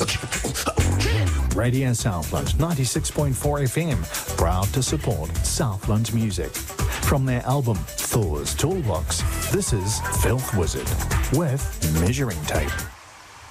Radio Southland 96.4 FM, proud to support Southland music. From their album Thor's Toolbox, this is Filth Wizard with Measuring Tape.